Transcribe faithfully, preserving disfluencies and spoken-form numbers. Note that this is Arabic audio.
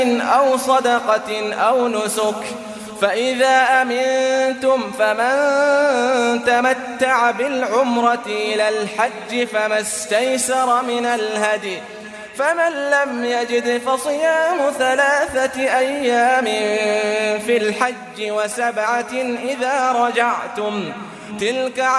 أو صدقة أو نسك، فإذا أمنتم فمن تمتع بالعمرة إلى الحج فما استيسر من الهدي، فمن لم يجد فصيام ثلاثة أيام في الحج وسبعة إذا رجعتم، تلك